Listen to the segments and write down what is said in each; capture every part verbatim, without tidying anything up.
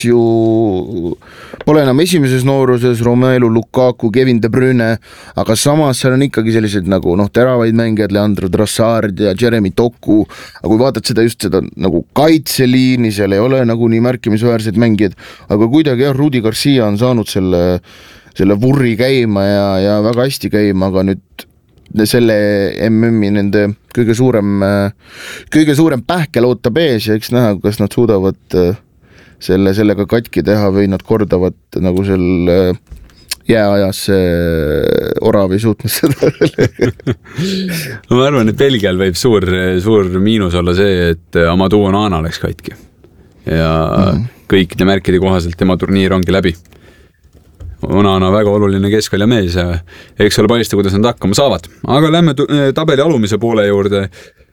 ju pole enam esimeses nooruses Romelu Lukaku, Kevin De Bruyne, aga samas seal on ikkagi sellised nagu noh, teravaid mängijad, Leandro Trossard ja Jeremy Doku, aga kui vaatad seda just seda nagu kaitseliini, seal ei ole nagu nii märkimisväärseid mängijad, aga kuidagi jah, Rudi Garcia on saanud selle, selle vurri käima ja, ja väga hästi käima, aga nüüd selle M M-i nende kõige suurem, kõige suurem pähkel ootab ees ja eks näha, kas nad suudavad selle, sellega katki teha või nad kordavad nagu selle jääajas orav ei suutnud seda. Ma arvan, et Belgial võib suur, suur miinus olla see, et Amadou Onana läks katki ja mm. kõikide märkide kohaselt tema turniir ongi läbi. Onana väga oluline keskvälja mees ja eks ole paista, kuidas nad hakkama saavad. Aga lähme tabeli alumise poole juurde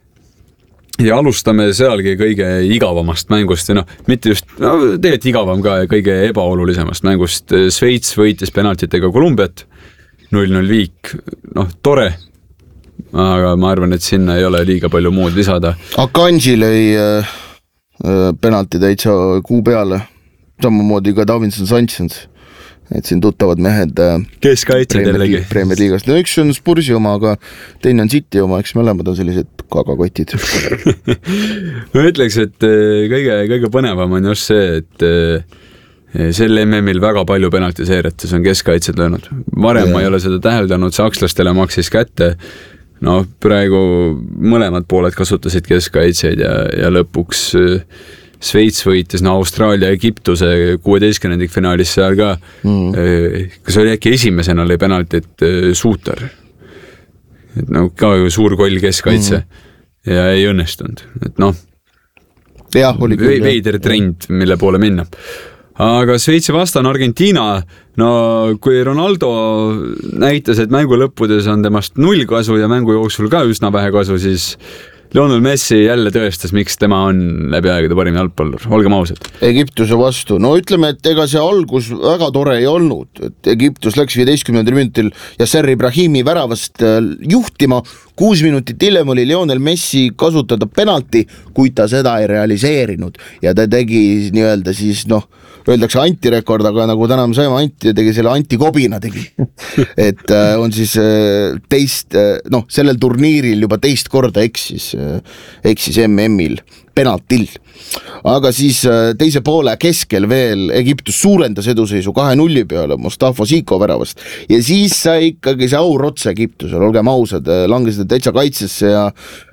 ja alustame sealgi kõige igavamast mängust, no mitte just, no tegelikult igavam ka kõige ebaolulisemast mängust. Sveits võitis penaltitega Kolumbiat, null null viik, noh tore, aga ma arvan, et sinna ei ole liiga palju muud lisada. Akanji lõi äh, penalti täitsa kuu peale, samamoodi ka Davinson Sanchez. Et siin tuttavad mehed kes kaitsed jällegi Premier Liigast. No üks on Spursi oma, aga teine on City oma, eks mõlemad on sellised kagakotid. Ma ütleks, et kõige, kõige põnevam on just see, et sel M M-il väga palju penaltiseeriates on keskkaitsed löönud. Varem ja. Ma ei ole seda täheldanud, sakslastele maksis kätte. No praegu mõlemad pooled kasutasid keskkaitseid ja, ja lõpuks Sveits võitis no, Austraalia Egiptuse kuueteistkümnendik finaalis seal ka mm. kas oli äkki esimesena oli penaltit Suutar et no ka ju suur koll keskkaitse mm. ja ei õnnestunud et noh ja, oli küll, veider trend, mille poole minna aga Sveitsi vastan Argentiina no kui Ronaldo näitas, et mängu lõppudes on temast null kasu ja mängu jooksul ka üsna vähe kasu, siis Lionel Messi jälle tõestas, miks tema on läbi aegade parim jalgpallur. Olgem ausad. Egiptuse vastu. No ütleme, et ega see algus väga tore ei olnud. Et Egiptus läks viieteistkümnendal minutil Yasser Ibrahimi väravast juhtima. Kuus minutit hiljem oli Lionel Messi kasutada penalti, kuid ta seda ei realiseerinud. Ja ta tegi nii-öelda siis, noh, öeldakse antirekord, aga nagu täna me saime anti, tegi selle antikobina tegi. et on siis teist, noh, sellel turniiril juba teist korda eksis, eksis M M-il, penaltil. Aga siis teise poole keskel veel Egiptus suurendas eduseisu kahe nulli peale Mustafa Siko väravast. Ja siis sai ikkagi see aur otsa Egiptusel, olgem ausad, langesid täitsa kaitsesse ja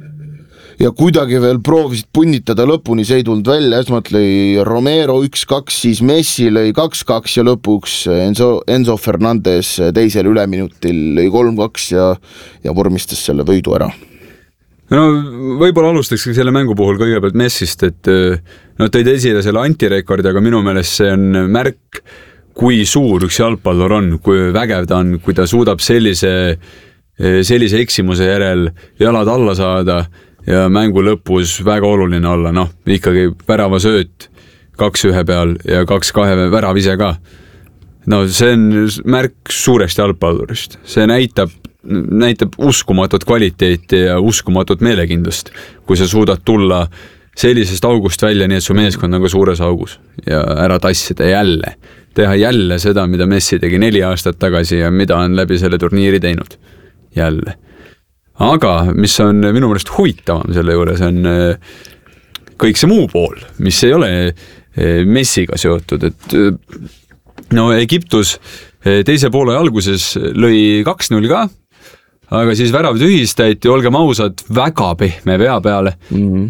ja kuidagi veel proovisid punnitada lõpuni, see ei tulnud välja, esmalt lõi Romero üks kaks, siis Messi lõi kaks kaks ja lõpuks Enzo, Enzo Fernandez teisel üleminutil lõi kolm kaks ja, ja vormistas selle võidu ära. No võib-olla alustaks selle mängu puhul kõigepealt Messist, et no tõid esile selle antirekordi, aga minu meelest see on märk, kui suur üks jalgpallur on, kui vägev ta on, kui ta suudab sellise, sellise eksimuse järel jalad alla saada ja mängu lõpus väga oluline olla, noh, ikkagi värava sööt kaks ühe peal ja kaks kahe värav ise ka. No see on märk suurest jalgpallurist. See näitab, näitab uskumatut kvaliteeti ja uskumatut meelekindlust, kui sa suudad tulla sellisest august välja, nii et su meeskond on ka suures augus ja ära tassida jälle. Teha jälle seda, mida Messi tegi neli aastat tagasi ja mida on läbi selle turniiri teinud. Jälle. Aga mis on minu meelest huvitavam selle juures on kõik see muu pool, mis ei ole Messiga seotud, et no Egiptus teise poole alguses lõi kaks null ka, aga siis värav tühistati, olgem ausad, väga pehme vea peale. Mm-hmm.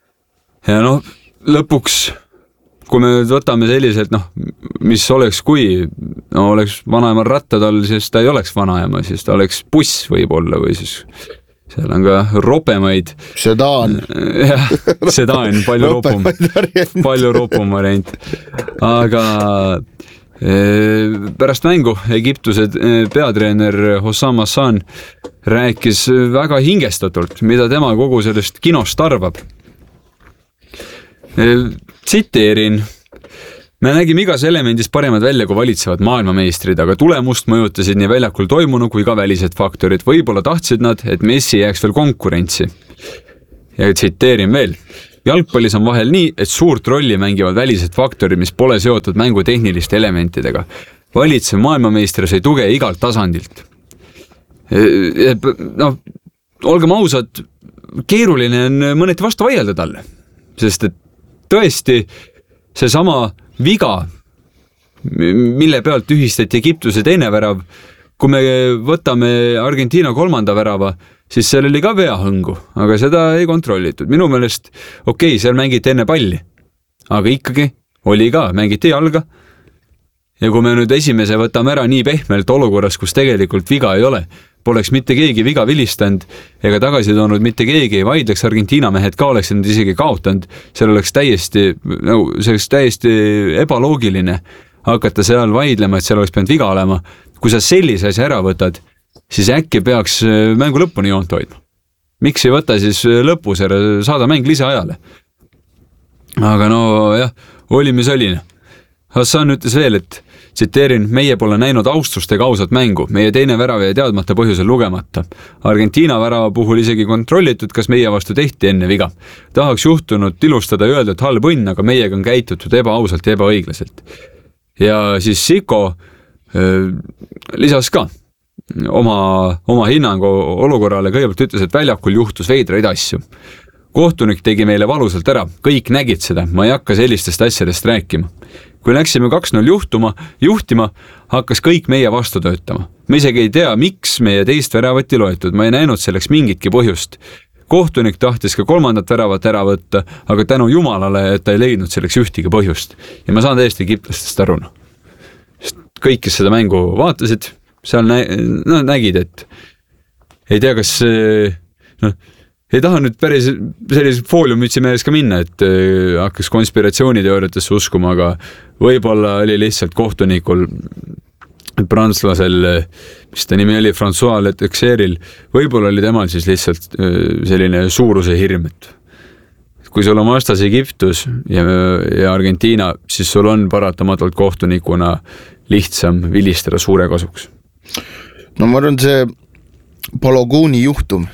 Ja noh, lõpuks, kui me võtame selliselt, noh, mis oleks, kui no, oleks vanaemal rattad all, siis ta ei oleks vanaema, siis ta oleks buss võib-olla või siis seal on ka ropemaid. Sedan. jah, sedan, palju ropum, palju ropum variant. Aga pärast mängu Egiptuse peatreener Hossam Hassan rääkis väga hingestatult, mida tema kogu sellest kinost arvab. Tsiteerin. Me nägime igas elemendis paremad välja kui valitsevad maailmameistrid, aga tulemust mõjutasid nii väljakul toimunu kui ka välised faktorid. Võib-olla tahtsid nad, et Messi jääks veel konkurentsi. Ja tsiteerin veel. jalgpallis on vahel nii, et suurt rolli mängivad välised faktorid, mis pole seotud mängu tehniliste elementidega. Valitsev maailmameister sai tuge igalt tasandilt. No, olgem ausad, keeruline on mõneti vastu vaielda talle, sest et tõesti see sama viga, mille pealt ühistati Egiptuse teine värav, kui me võtame Argentiina kolmanda värava, siis seal oli ka veahõngu, aga seda ei kontrollitud. Minu meelest, okei, seal mängiti enne palli, aga ikkagi oli ka, mängiti jalga. Ja kui me nüüd esimese võtame ära nii pehmelt olukorras, kus tegelikult viga ei ole, poleks mitte keegi viga vilistanud ega tagasi toonud mitte keegi ei vaidleks, Argentiina mehed ka oleks nad isegi kaotanud, seal oleks täiesti, no, see oleks täiesti ebaloogiline hakata seal vaidlema, et seal oleks pidanud viga olema. Kui sa sellise asja ära võtad, siis äkki peaks mängu lõpuni joont hoidma. Miks ei võta siis lõpus ära, saada mäng lisaajale? Aga no jah, oli mis oli. Hassan ütles veel, et tsiteerin, meie pole näinud austust ega ausat mängu, meie teine värav jäi teadmata põhjusel lugemata. Argentiina värava puhul isegi kontrollitud, kas meie vastu tehti enne viga. Tahaks juhtunud tilustada ja öelda, et halb õnn, aga meiega on käitutud ebaausalt ja ebaõiglaselt. Ja siis Siko äh, lisas ka oma, oma hinnangu olukorrale, kõigepealt ütles, et väljakul juhtus veidraid asju. Kohtunik tegi meile valusalt ära, kõik nägid seda, ma ei hakka sellistest asjadest rääkima. Kui läksime kaks null juhtuma, juhtima, hakkas kõik meie vastu töötama. Me isegi ei tea, miks meie teist väravat ei loetud, ma ei näinud selleks mingitki põhjust. Kohtunik tahtis ka kolmandat väravat ära võtta, aga tänu jumalale, et ta ei leidnud selleks ühtigi põhjust. Ja ma saan täiesti egiptlastest aru. Kõik, kes seda mängu vaatasid, seal nä no, nägid, et ei tea, kas no, ei taha nüüd päris sellise fooliumütsi meeles ka minna, et äh, hakkas konspiratsiooniteooriatesse uskuma, aga võib-olla oli lihtsalt kohtunikul prantslasel, mis ta nimi oli, François Letexeril, võib-olla oli temal siis lihtsalt äh, selline suuruse hirm, et kui sul on vastas Egiptus ja, ja Argentiina, siis sul on paratamatult kohtunikuna lihtsam vilistada suure kasuks. No ma arvan, see Baloguni juhtum,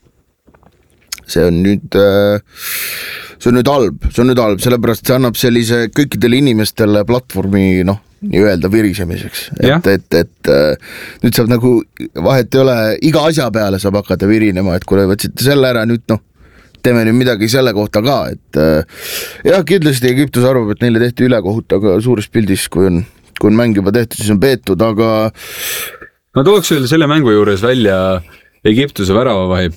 see on nüüd see on nüüd halb, see on nüüd halb, sellepärast see annab sellise kõikidele inimestele platvormi, noh, nii öelda virisemiseks, et, et, et nüüd saab nagu vahet ei ole, iga asja peale saab hakata virinema, et kui võtsite selle ära, nüüd noh, teeme nüüd midagi selle kohta ka, et jah, kindlasti Egiptus arvab, et neile tehti ülekohut, aga suures pildis, kui on, kui on mäng juba tehtud, siis on peetud, aga ma tooks veel selle mängu juures välja Egiptuse väravavahi.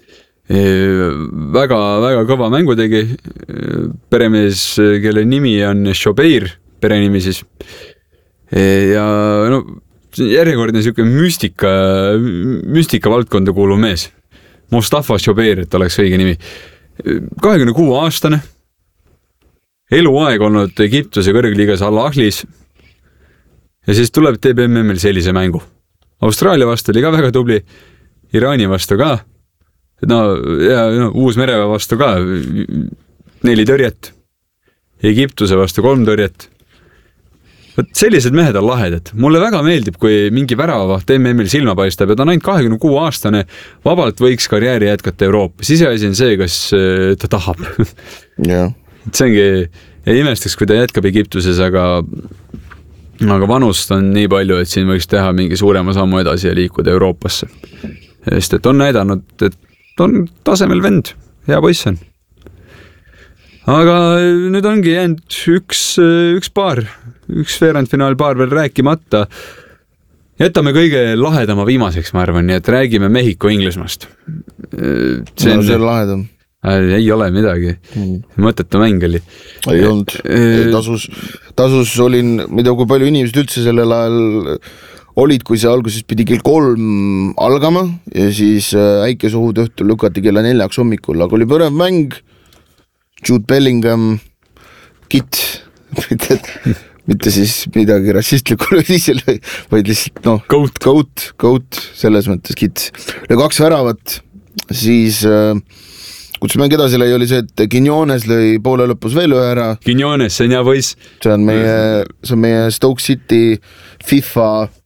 Väga, väga kõva mängu tegi peremees, kelle nimi on Shobeir, perenimi siis. Ja no, järjekordne selline müstika, müstika valdkonda kuuluv mees. Mustafa Shobeir, et oleks õige nimi. kahekümne kuue aastane, eluaeg olnud Egiptuse kõrgliigas Al-Ahlis ja siis tuleb T B M M-il sellise mängu. Austraalia vastu oli ka väga tubli, Iraani vastu ka, no ja no, uus mereve vastu ka neli tõrjet, Egiptuse vastu kolm tõrjet. Sellised mehed on lahedad. Mulle väga meeldib, kui mingi värava T M M-il silma paistab ja ta on ainult kahekümne kuue aastane, vabalt võiks karjääri jätkata Euroopas. Siseasi on see, kas ta tahab. Yeah. See ongi, ei imestaks, kui ta jätkab Egiptuses, aga, aga vanust on nii palju, et siin võiks teha mingi suurema sammu edasi ja liikuda Euroopasse. Sest et on näidanud, et on tasemel vend, hea poiss on. Aga nüüd ongi jäänud üks, üks paar, üks veerandfinaal paar veel rääkimata. Jätame kõige lahedama viimaseks, ma arvan, nii et räägime Mehhiko-Inglismaast. See on no, see lahedam. Ei ole midagi. Mm. Mõttetu mäng oli. Ei olnud. Tasus, tasus olin, mida kui palju inimesed üldse sellel ajal olid, kui see alguses pidi kell kolm algama ja siis äikesohud õhtul lükati kella neljaks hommikul, aga oli põnev mäng, Jude Bellingham, Kit, mitte, mitte siis midagi rassistlikul viisil, vaid lihtsalt noh, Goat, goat, goat, selles mõttes Kit. Ja kaks väravat, siis kus mäng edasi lõi, oli see, et Quinones lõi poole lõpus veel ühe ära. Quinones, see on hea poiss. See on meie, see on meie Stoke City FIFA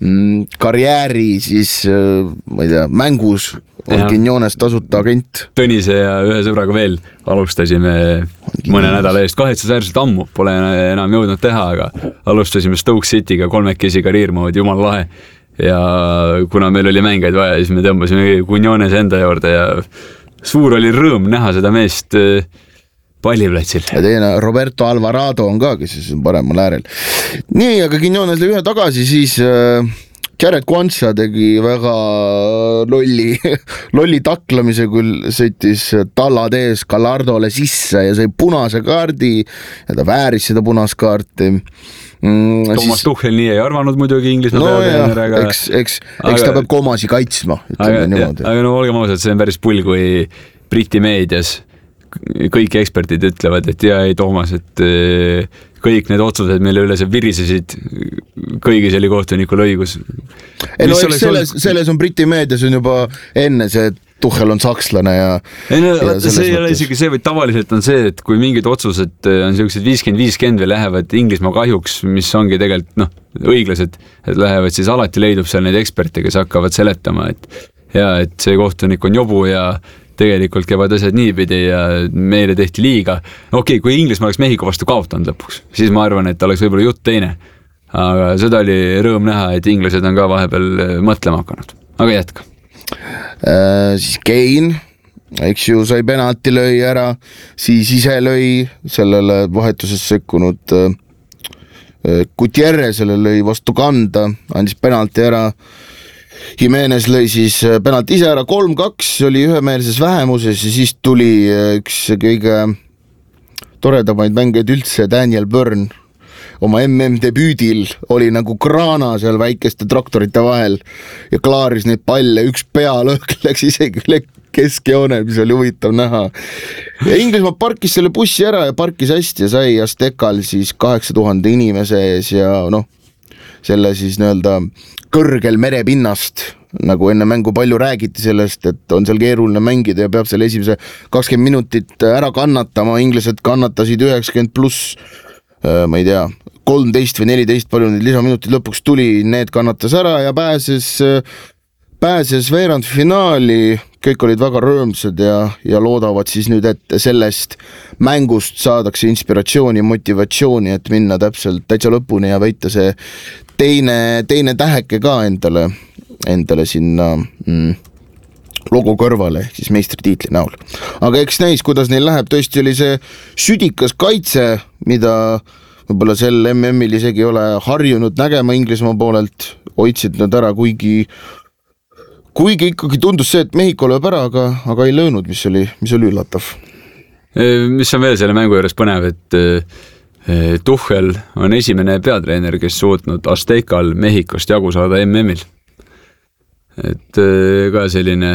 karjääri siis, ma ei tea, mängus on Quiñones tasuta agent. Tõnise ja ühe sõbraga veel alustasime mõne nädala eest, kahetsusväärselt ammu, pole enam jõudnud teha, aga alustasime Stoke City'ga kolmekesi karjäärmoodi, jumal lahe. Ja kuna meil oli mängeid vaja, siis me tõmbasime Quiñones enda juurde ja suur oli rõõm näha seda meest palliplatsil. Ja teine Roberto Alvarado on ka, kes siis on paremal äärel. Nii, aga Quiñones lõi ühe tagasi, siis äh, Jared Quansha tegi väga lolli, lolli taklamise, kui sõitis tallad ees Gallardole sisse ja sai punase kaardi ja ta vääris seda punast kaarti. Mm, Toomas siis... Tuchel nii ei arvanud muidugi Inglismaa no peatreener, aga... Eks, eks, eks aga... ta peab komasi kaitsma. Aga, ja, aga no olgem ausad, see on päris pull, kui Briti meedias kõik eksperdid ütlevad, et ja ei Toomas, et kõik need otsused, mille üle sa virisesid, kõigis oli kohtunikul õigus. Ei, no, eks selles, olnud... selles on Briti meedias on juba enne see, et Tuchel on sakslane ja... Ei, no, ja see ei ole isegi see, vaid tavaliselt on see, et kui mingid otsused on sellised viiskümmend viiskümmend või lähevad Inglismaa kahjuks, mis ongi tegelikult noh, õiglased, et lähevad, siis alati leidub seal neid eksperte, kes hakkavad seletama, et ja, et see kohtunik on jobu ja tegelikult käivad asjad niipidi ja meile tehti liiga. Okei, okay, kui Inglismaa oleks Mehhiko vastu kaotanud lõpuks, siis ma arvan, et oleks võib-olla jutt teine. Aga seda oli rõõm näha, et inglased on ka vahepeal mõtlema hakanud. Aga jätka. Äh, siis Kane, eks ju, sai penalti lõi ära, siis ise lõi sellele vahetuses sekkunud äh, Gutierrezele lõi vastu kanda, andis penalti ära. Jimenez lõi siis penalti ise ära, kolm kaks oli ühemeelses vähemuses ja siis tuli üks kõige toredamaid mängeid üldse, Daniel Byrne oma M M debüüdil oli nagu kraana seal väikeste traktorite vahel ja klaaris neid palle, üks pealõhk läks isegi üle keskjoonel, mis oli huvitav näha. Ja Inglismaa parkis selle bussi ära ja parkis hästi ja sai Aztekal siis kaheksa tuhande inimese ees ja noh, selle siis nii-öelda kõrgel merepinnast, nagu enne mängu palju räägiti sellest, et on seal keeruline mängida ja peab selle esimese kakskümmend minutit ära kannatama, inglased kannatasid üheksakümmend pluss, ma ei tea, kolmteist või neliteist, palju need lisaminutid lõpuks tuli, need kannatas ära ja pääses, pääses veerand finaali, kõik olid väga rõõmsad ja, ja loodavad siis nüüd, et sellest mängust saadakse inspiratsiooni ja motivatsiooni, et minna täpselt täitsa lõpuni ja võita see teine, teine täheke ka endale, endale sinna mm, logo kõrvale, siis meistritiitli näol. Aga eks näis, kuidas neil läheb, tõesti oli see südikas kaitse, mida võib-olla sel M M-il isegi ei ole harjunud nägema Inglismaa poolelt, hoidsid nad ära, kuigi kuigi ikkagi tundus see, et Mehhiko lööb ära, aga, aga ei löönud, mis oli, mis oli üllatav. Mis on veel selle mängu juures põnev, et Tuchel on esimene peatreener, kes suutnud Aztekal Mehhikost jagu saada M M-il. Et ka selline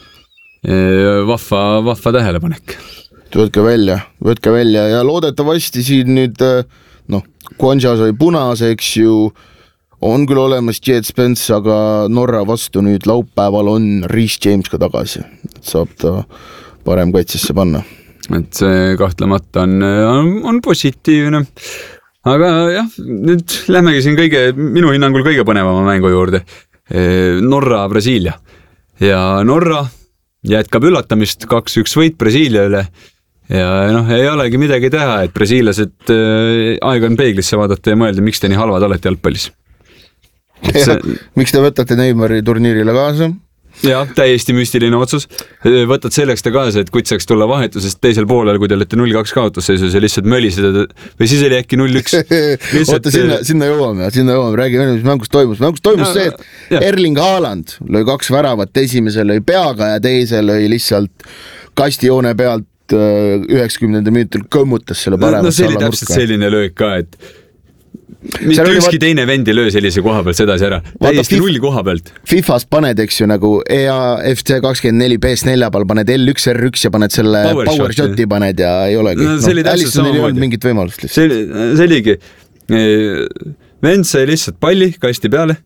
vahva, vahva tähelepanek. Võtke välja, võtke välja ja loodetavasti siin nüüd, noh, Quansha sai punase, eks ju, on küll olemas Jet Spence, aga Norra vastu nüüd laupäeval on Reece James ka tagasi. Saab ta parem kaitsesse panna. Et see kahtlemata on, on, on positiivne. Aga jah, nüüd lähmegi siin kõige, minu hinnangul kõige põnevama mängu juurde. Norra, Brasiilia. Ja Norra jätkab üllatamist, kaks üks võit Brasiilia üle. Ja noh, ei olegi midagi teha, et brasiilased aega on peeglisse vaadata ja mõelda, miks te nii halvad olete jalgpallis. See... miks te võtate Neymari turniirile kaasa? Jah, täiesti müstiline otsus. Võtad selleks ta kaasa, et kutt saaks tulla vahetusest teisel poolel, kui te olete null kaks kaotusseisus ja lihtsalt möliseda, või siis oli äkki null üks. Lihtsalt... Oota, sinna, sinna jõuame, sinna jõuame, räägime, mis mängus toimus. Mängus toimus no, see, et ja. Erling Haaland lõi kaks väravat, esimese lõi peaga ja teise lõi lihtsalt kastijoone pealt üheksakümnenda minutil kõmmutas selle paremat. No see oli täpselt selline löök ka, et mitte ükski vaat... teine vend ei löö sellise koha pealt sedasi ära. Täiesti null koha pealt. Fifas paned, eks ju, nagu E A F C kakskümmend neli P S neli peal paned L üks R üks ja paned selle power, power shot, shoti paned ja ei olegi. No, see oli no, Alisonil ei olnud mingit võimalust. See, see oligi. Vend sai lihtsalt palli kasti peale,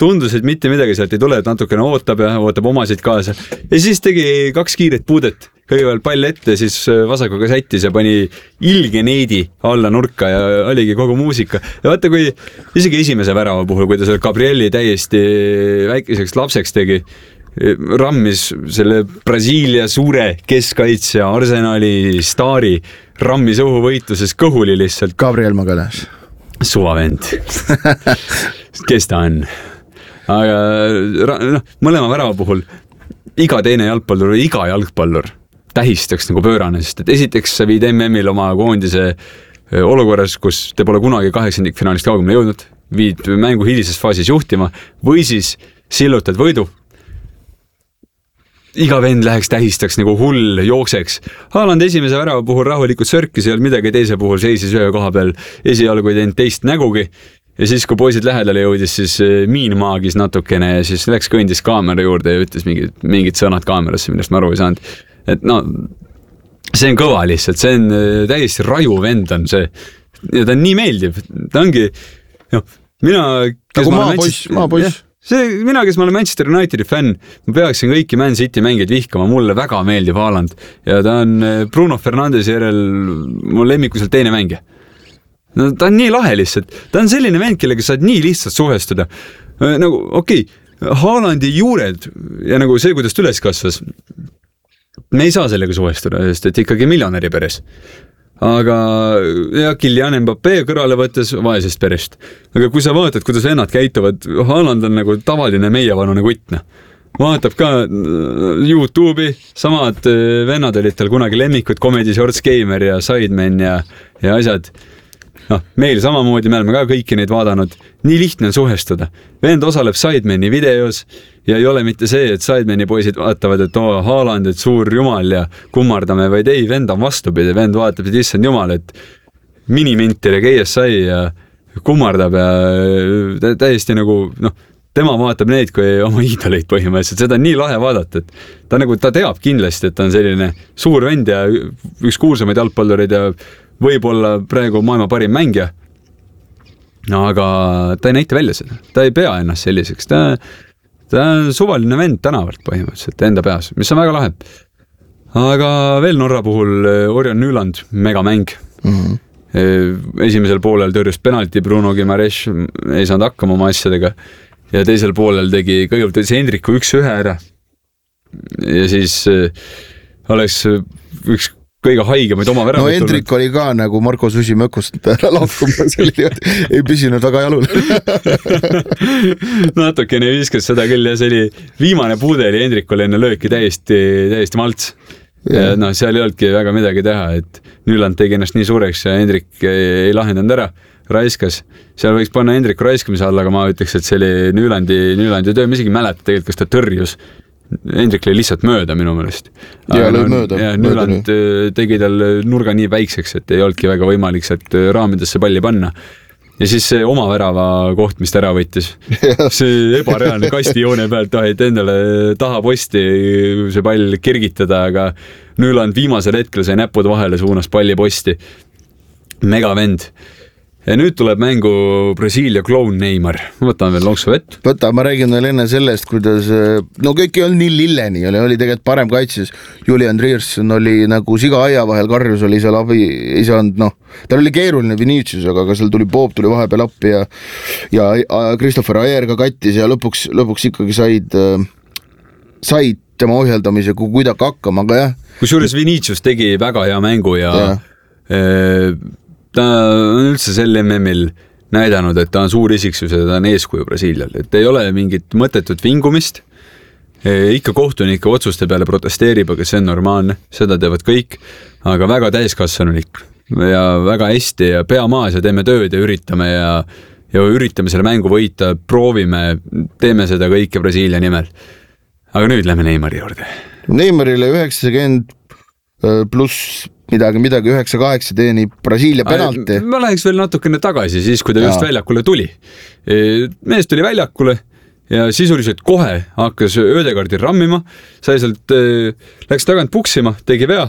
tundus, et mitte midagi sealt ei tule, et natukene ootab ja ootab omasid kaasa. Ja siis tegi kaks kiiret puudet, kõigepealt pall ette, siis vasakuga sättis ja pani ilge neidi alla nurka ja oligi kogu muusika. Ja vaata, kui isegi esimese värava puhul, kui ta selle Gabrieli täiesti väikeseks lapseks tegi, rammis selle Brasiilia suure keskkaitsja Arsenali staari, rammis õhuvõitluses kõhuli lihtsalt. Gabriel Magalas. Suvavend. Kes ta on? Aga no, mõlema värava puhul iga teine jalgpallur, iga jalgpallur tähistaks nagu pöörane, sest et esiteks sa viid M M-il oma koondise olukorras, kus te pole kunagi kaheksandikfinaalist kaugemale jõudnud, viid mängu hilises faasis juhtima või siis sillutad võidu. Iga vend läheks tähistaks nagu hull, jookseks. Haaland esimese värava puhul rahulikult sörkis, ei olnud midagi, teise puhul seisis ühe koha peal esialgu ei teinud teist nägugi. Ja siis, kui poisid lähedale jõudis, siis miin maagis natukene ja siis läks kõndis kaamera juurde ja ütles mingid, mingid sõnad kaamerasse, millest ma aru ei saanud. Et no, see on kõva lihtsalt, see on täiesti raju vend on see. Ja ta on nii meeldiv. Ta ongi, no, mina... Nagu maapoiss, maapoiss. See, mina, kes ma olen Manchester Unitedi fänn, ma peaksin kõiki Man City mängid vihkama, mulle väga meeldib Haaland ja ta on Bruno Fernandes järel mu lemmikuselt teine mängija. No, ta on nii lahe lihtsalt, ta on selline vend, kellega saad nii lihtsalt suhestuda. Nagu, okei, okay, Haalandi juured ja nagu see, kuidas ta üles kasvas, me ei saa sellega suhestuda, sest et ikkagi miljonäri peres. Aga ja Kylian Mbappé kõrvale võttes vaesest perest. Aga kui sa vaatad, kuidas vennad käituvad, Haaland on nagu tavaline meievanune kuttne. Vaatab ka YouTube'i, samad vennad olid tal kunagi lemmikud, Comedy Shorts Gamer ja Sidemen ja, ja asjad. No, meil samamoodi, me oleme ka kõiki neid vaadanud. Nii lihtne on suhestuda. Vend osaleb Sidemani videos ja ei ole mitte see, et Sidemani poisid vaatavad, et oo, Haaland, et suur jumal ja kummardame, vaid ei, vend on vastupidi. Vend vaatab, et issand jumal, et minimintir ja K S I ja kummardab ja täiesti nagu, noh, tema vaatab neid kui oma iidoleid põhimõtteliselt. Seda on nii lahe vaadata, et ta, nagu, ta teab kindlasti, et ta on selline suur vend ja üks kuulsamaid jalgpallureid ja võib-olla praegu maailma parim mängija, aga ta ei näita välja seda. Ta ei pea ennast selliseks. Ta, ta on suvaline vend tänavalt põhimõtteliselt enda peas, mis on väga lahe. Aga veel Norra puhul Orion Nyland, mega mäng. Mm-hmm. Esimesel poolel tõrjus penalti, Bruno Guimaraes ei saanud hakkama oma asjadega ja teisel poolel tegi kõigepealt tõisi Hendriku üks ühe ära ja siis oleks üks kõige haigemaid oma väravat. No Hendrik oli ka nagu Marko Susi mökust peale lahkuma, ei püsinud väga jalul. Natukene viskas seda küll ja see oli viimane puude oli Hendrikul enne lööki täiesti, täiesti malts. Ja no, seal ei olnudki väga midagi teha, et Nyland tegi ennast nii suureks ja Hendrik ei lahendanud ära, raiskas. Seal võiks panna Hendriku raiskamise alla, aga ma ütleks, et see oli Nylandi, Nylandi töö, ma isegi mäleta tegelikult, kas ta tõrjus. Hendrik lõi lihtsalt mööda minu meelest. Ja, lõi mööda. Ja Nyland tegi tal nurga nii väikseks, et ei olnudki väga võimalik sealt raamidesse palli panna. Ja siis see oma värava koht, mis ta ära võttis. See ebareaalne kastijoone pealt, et endale taha posti see pall kergitada, aga Nyland viimasel hetkel sai näpud vahele suunas palli posti. Mega vend. Ja nüüd tuleb mängu Brasiilia kloun Neymar. Võtame veel lonksu vett. Võta, ma räägin veel enne sellest, kuidas no kõik ei olnud nii lilleni, oli, oli tegelikult parem kaitses. Julian Rierson oli nagu siga aia vahel, Karjus oli seal abi, ei saanud, noh, tal oli keeruline Vinicius, aga ka seal tuli Bob, tuli vahepeal appi ja, ja Christopher Ayer ka kattis ja lõpuks, lõpuks ikkagi said, said tema ohjeldamise kuidagi hakkama, aga jah. Kusjuures Vinicius tegi väga hea mängu ja, ja. E ta on üldse sel M M-il näidanud, et ta on suur isiksus ja ta on eeskuju Brasiilial, et ei ole mingit mõttetut vingumist, ikka kohtunike otsuste peale protesteerib, aga see on normaalne, seda teevad kõik, aga väga täiskasvanulik ja väga hästi ja pea maas ja teeme tööd ja üritame ja, ja üritame selle mängu võita, proovime, teeme seda kõike Brasiilia nimel. Aga nüüd lähme Neymari juurde. Neymarile üheksakümmend pluss midagi, midagi üheksa kaheksa teeni Brasiilia penalti. Ma läheks veel natukene tagasi siis, kui ta just väljakule tuli. Mees tuli väljakule ja sisuliselt kohe hakkas Ödegaardi rammima, sai sealt, läks tagant puksima, tegi vea,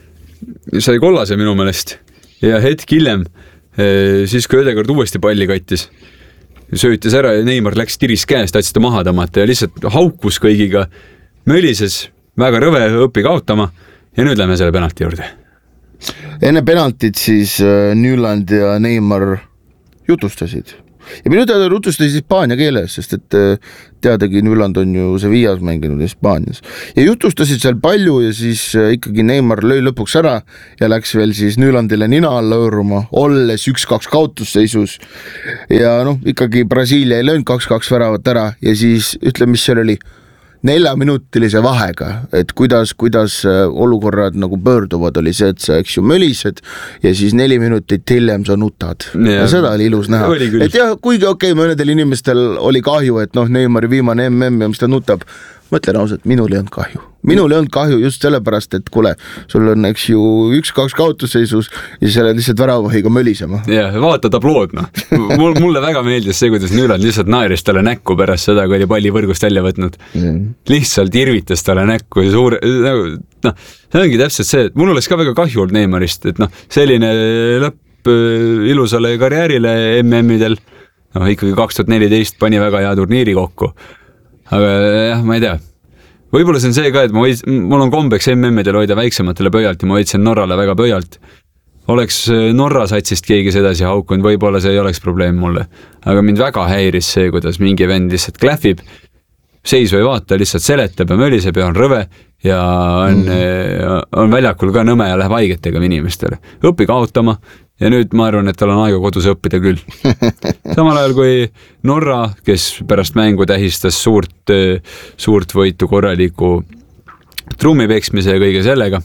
sai kollase minu meelest ja hetk hiljem, siis kui Ödegaard uuesti palli kattis, söötis ära ja Neymar läks tiris käest, tahtsid ta maha tõmmata ja lihtsalt haukus kõigiga, mölises, väga rõve, õpi kaotama ja nüüd lähme selle penalti juurde. Enne penaltit siis Nyland ja Neymar jutustasid. Ja minu teada jutustasid Hispaania keeles, sest et teadagi Nyland on ju see viias mänginud Hispaanias. Ja jutustasid seal palju ja siis ikkagi Neymar lõi lõpuks ära ja läks veel siis Nylandile nina alla õõruma, olles üks-kaks kaotusseisus. Ja noh, ikkagi Brasiilia ei löönud kaks-kaks väravat ära ja siis ütle, mis seal oli neljaminutilise vahega, et kuidas, kuidas olukorrad nagu pöörduvad, oli see, et sa eks ju mölised ja siis neli minutit hiljem sa nutad. Ja, ja seda oli ilus näha. Et jah, kuigi okei, okay, mõnedel inimestel oli kahju, et noh, Neymari viimane M M ja mis ta nutab, mõtlen ausalt, minul ei olnud kahju. Minul ei olnud kahju just sellepärast, et kuule, sul on eks ju üks-kaks kaotusseisus ja siis sa oled lihtsalt väravahiga mölisema. Ja, vaata tablood, noh. Mulle väga meeldis see, kuidas Nyland lihtsalt naeris talle näkku pärast seda, kui oli palli võrgust välja võtnud. Mm. Lihtsalt irvitas talle näkku ja suure, noh, see ongi täpselt see, et mul oleks ka väga kahju olnud Neymarist, et noh, selline lõpp ilusale karjäärile M M-idel, noh, ikkagi kaks tuhat neliteist pani väga hea turniiri kokku. Aga jah, ma ei tea. Võib-olla see on see ka, et ma võid, mul on kombeks M M-idel hoida väiksematele pöialt ja ma võitsin Norrale väga pöialt. Oleks Norra satsist keegi sedasi haukunud, võib-olla see ei oleks probleem mulle. Aga mind väga häiris see, kuidas mingi vend lihtsalt klähvib, seisu ei vaata, lihtsalt seletab ja möliseb ja on rõve ja on, mm. on väljakul ka nõme ja läheb haigetega inimestele. Õpi kaotama ja nüüd ma arvan, et tal on aega kodus õppida küll. Samal ajal kui Norra, kes pärast mängu tähistas suurt, suurt võitu korraliku trummipeksmise ja kõige sellega,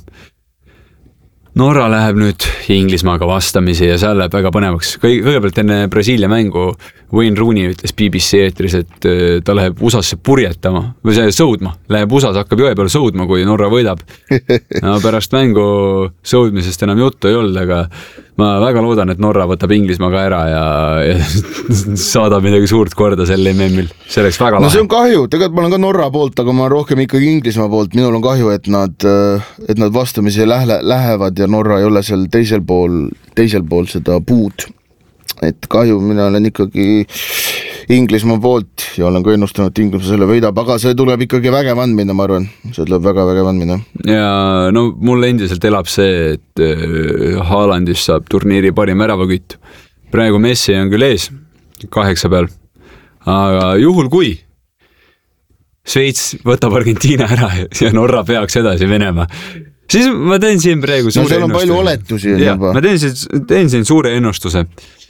Norra läheb nüüd Inglismaaga vastamisi ja seal läheb väga põnevaks. Kõigepealt enne Brasiilia mängu Wayne Rooney ütles B B C eetris, et ta läheb U S A-sse purjetama või see sõudma. Läheb U S A-s, hakkab joe peal sõudma, kui Norra võidab. No, pärast mängu sõudmisest enam juttu ei olnud, aga ma väga loodan, et Norra võtab Inglismaaga ära ja, ja saadab midagi suurt korda sel M M-il. See oleks väga lahe. No see on kahju, tegelikult ma olen ka Norra poolt, aga ma rohkem ikkagi Inglismaa poolt. Minul on kahju, et nad, et nad vastamisi lähe, lähevad ja Norra ei ole seal teisel pool, teisel pool seda puud. Et kahju, mina olen ikkagi Inglismaa poolt ja olen ka ennustanud, et Inglismaa selle võidab, aga see tuleb ikkagi vägev andmine, ma arvan. See tuleb väga vägev andmine. Ja no mul endiselt elab see, et Haalandist saab turniiri parim väravakütt. Praegu Messi on küll ees kaheksa peal, aga juhul kui Šveits võtab Argentiina ära ja Norra peaks edasi Venemaa, siis ma teen siin praegu suure no, ennustuse. No palju oletusi. Ja, ma teen siin, teen siin suure ennustuse.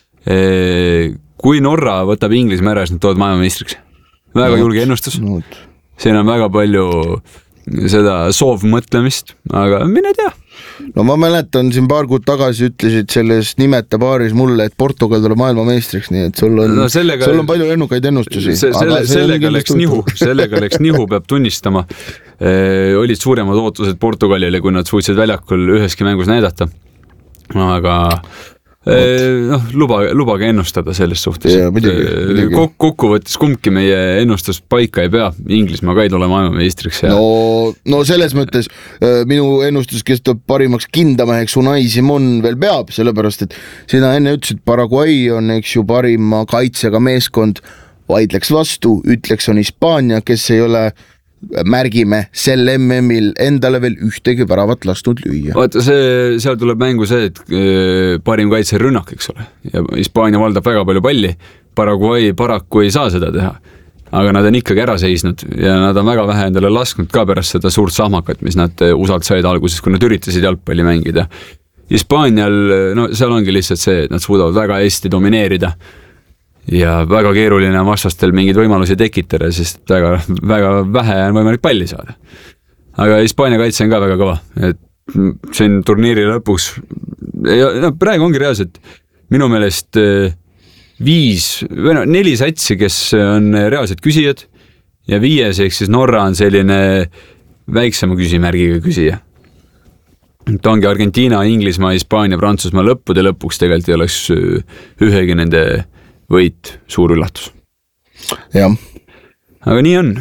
Kui Norra võtab Inglismaa ära, siis nad tood maailmameistriks. Väga no, julge ennustus. No. Siin on väga palju seda soovmõtlemist, aga mine tea. No ma mäletan, siin paar kuud tagasi ütlesid selles nimeta paaris mulle, et Portugal tuleb maailmameistriks, nii et sul on, no sellega, sul on palju lennukaid ennustusi. Se, selle, sellega läks nihu, sellega läks nihu, peab tunnistama. E, olid suuremad ootused Portugalile, kui nad suutsid väljakul üheski mängus näidata. Aga e, noh, luba, lubage ennustada selles suhtes. Ja, midagi, midagi. Kok, kokkuvõttes kumbki meie ennustus paika ei pea. Inglismaa ka ei tule maailmameistriks. Ja... No, no selles mõttes minu ennustus, kes tuleb parimaks kindameheks Unai Simon veel peab, sellepärast, et sina enne ütlesid, Paraguay on eks ju parima kaitsega meeskond, vaidleks vastu, ütleks on Hispaania, kes ei ole märgime sel M M-il endale veel ühtegi väravat lastnud lüüa. Vaata, see, seal tuleb mängu see, et parim kaitse rünnak, eks ole. Ja Hispaania valdab väga palju palli. Paraguay paraku ei saa seda teha. Aga nad on ikkagi ära seisnud ja nad on väga vähe endale lasknud ka pärast seda suurt sahmakat, mis nad usalt said alguses, kui nad üritasid jalgpalli mängida. Hispaanial, no seal ongi lihtsalt see, et nad suudavad väga hästi domineerida. Ja väga keeruline vastastel mingeid võimalusi tekitada, sest väga, väga vähe on võimalik palli saada. Aga Hispaania kaitse on ka väga kõva. Et siin turniiri lõpuks, no, praegu ongi reaalselt minu meelest viis, või no, neli satsi, kes on reaalsed küsijad ja viies, ehk siis Norra on selline väiksema küsimärgiga küsija. Ta ongi Argentiina, Inglismaa, Hispaania, Prantsusmaa lõppude lõpuks tegelikult ei oleks ühegi nende võit suur üllatus. Jah. Aga nii on.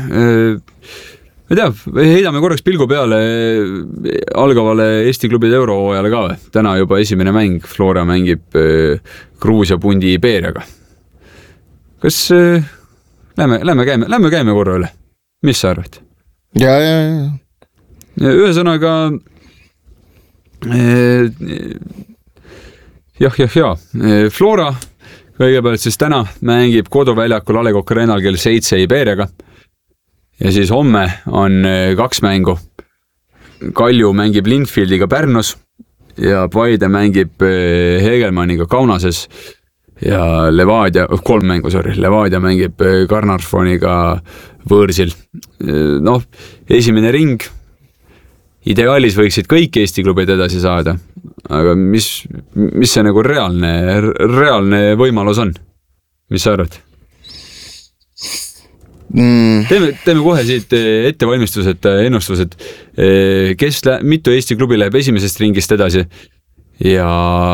Ma tea, heidame korraks pilgu peale algavale Eesti klubide eurohooajale ka. Täna juba esimene mäng, Flora mängib Gruusia pundi Iberiaga. kas äh, lähme, lähme käime, lähme käime korra üle, mis sa arvad? Ja, ja, ja. Ühesõnaga äh, jah, jah, jah, Flora kõigepealt siis täna mängib koduväljakul A Le Coq Arenal kell seitse Iberiaga ja siis homme on kaks mängu. Kalju mängib Linfieldiga Pärnus ja Paide mängib Hegelmanniga Kaunases ja Levadia, kolm mängu, sorry, Levadia mängib Carnarfoniga Võõrsil. Noh, esimene ring, ideaalis võiksid kõik Eesti klubid edasi saada, aga mis, mis see nagu reaalne, reaalne võimalus on? Mis sa arvad? Mm. Teeme, teeme kohe siit ettevalmistused, ennustused, kes lä-, mitu Eesti klubi läheb esimesest ringist edasi ja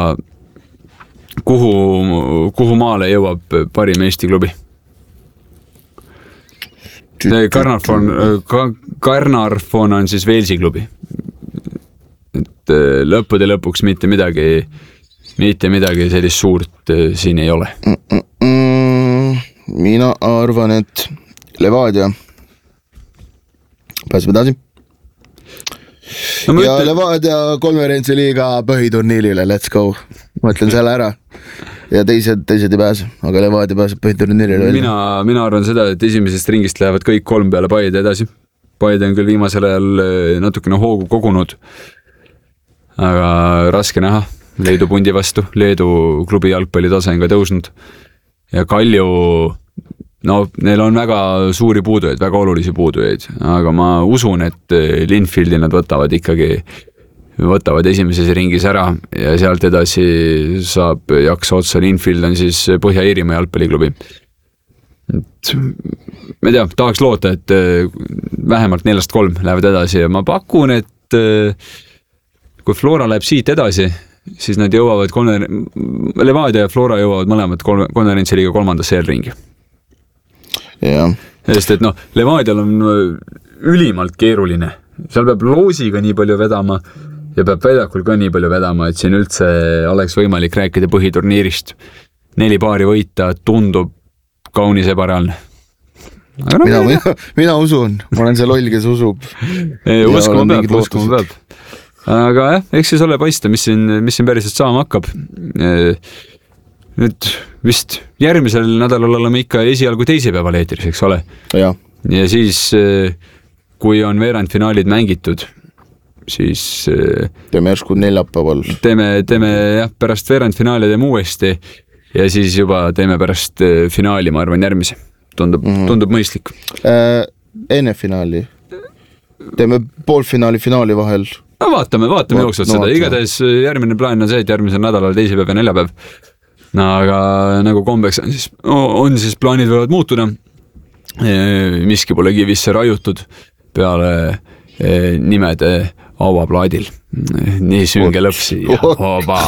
kuhu, kuhu maale jõuab parim Eesti klubi? Carnarfon, Carnarfon on siis Velsi klubi. Et lõppude lõpuks mitte midagi, mitte midagi sellist suurt siin ei ole. Mina arvan, et Levadia pääseb edasi. No, ja ütlen... Levadia konverentsiliiga põhiturniirile, let's go. Ma ütlen selle ära. Ja teised, teised ei pääse, aga Levadia pääseb põhiturniirile. Mina, mina arvan seda, et esimesest ringist lähevad kõik kolm peale Paide edasi. Paide on küll viimasel ajal natukene hoogu kogunud, aga raske näha Leedu pundi vastu. Leedu klubi jalgpalli tase on ka tõusnud. Ja Kalju, no neil on väga suuri puudujaid, väga olulisi puudujaid, aga ma usun, et Linfieldi nad võtavad ikkagi võtavad esimeses ringis ära ja sealt edasi saab jaksa otsa. Linfield on siis Põhja-Iirimaa jalgpalliklubi. Ma ei tea, tahaks loota, et vähemalt neljast kolm lähevad edasi ja ma pakun, et kui Flora läheb siit edasi, siis nad jõuavad konver... Levadia ja Flora jõuavad mõlemad konverentsiliiga kolmandasse eelringi. Yeah. Sest et noh, Levadial on ülimalt keeruline. Seal peab loosiga nii palju vedama ja peab väljakul ka nii palju vedama, et siin üldse oleks võimalik rääkida põhiturniirist. Neli paari võita tundub kaunis ebareaalne. No, mina, mina, mina usun, ma olen see loll, kes usub. Uskuma peab, uskuma peab. Aga jah, eks siis ole paista, mis siin, mis siin päriselt saama hakkab. Nüüd vist järgmisel nädalal oleme ikka esialgu teisipäeval eetris, eks ole? Ja. Ja siis, kui on veerandfinaalid mängitud, siis teeme järsku neljapäeval. Teeme, teeme jah, pärast veerandfinaali teeme uuesti ja siis juba teeme pärast finaali, ma arvan, järgmise. Tundub, mm-hmm. tundub mõistlik. Äh, enne finaali. Teeme poolfinaali finaali vahel. No vaatame, vaatame Vaat, jooksvalt no, seda. Igatahes järgmine plaan on see, et järgmisel nädalal teisipäev ja neljapäev. No, aga nagu kombeks on siis, on siis plaanid võivad muutuda. Miski pole kivisse raiutud peale nimede auaplaadil. Nii sünge lõpsi ja hoba.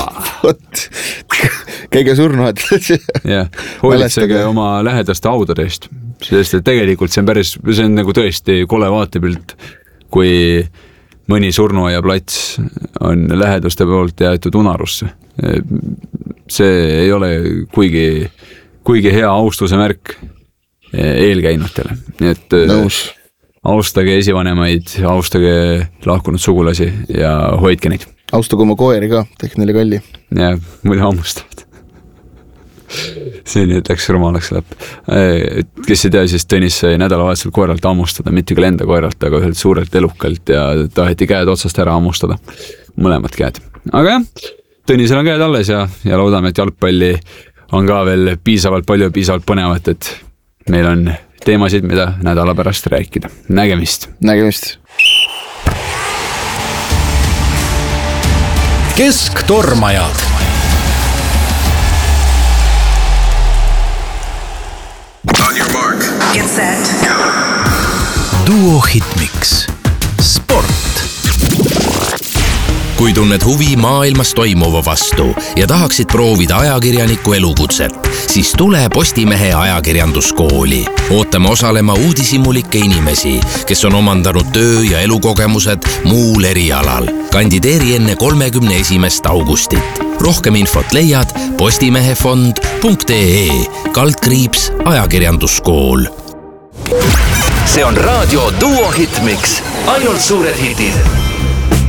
Käige surnuad. Ja, hoolitsege oma lähedaste haudade eest. Sest et tegelikult see on päris, see on nagu tõesti kole vaatepilt, kui mõni surnuaia plats on läheduste poolt jäetud unarusse. See ei ole kuigi, kuigi hea austuse märk eelkäinutele. Nii et Nõus. Austage esivanemaid, austage lahkunud sugulasi ja hoidke neid. Austage oma koeri ka, tehk neile kalli. Ja, muidu hammustavad. See nüüd läks rumalaks läp. Kes ei tea, siis Tõnis sai nädalavahetusel koeralt hammustada, mitte küll enda koeralt, aga ühelt suurelt elukalt ja taheti käed otsast ära hammustada. Mõlemad käed. Aga jah, Tõnisel on käed alles ja, ja loodame, et jalgpalli on ka veel piisavalt palju, piisavalt põnevat, et meil on teemasid, mida nädala pärast rääkida. Nägemist. Nägemist. Kesktormajad. On your mark. Get set. Duo Hitmix. Sport. Kui tunned huvi maailmas toimuva vastu ja tahaksid proovida ajakirjaniku elukutset, siis tule Postimehe ajakirjanduskooli. Ootame osalema uudishimulikke inimesi, kes on omandanud töö- ja elukogemused muul erialal. Kandideeri enne kolmekümne esimest augustit. Rohkem infot leiad postimehefond punkt ee kaldkriips ajakirjanduskool. See on raadio Duo Hitmix. Ainult suured hitid.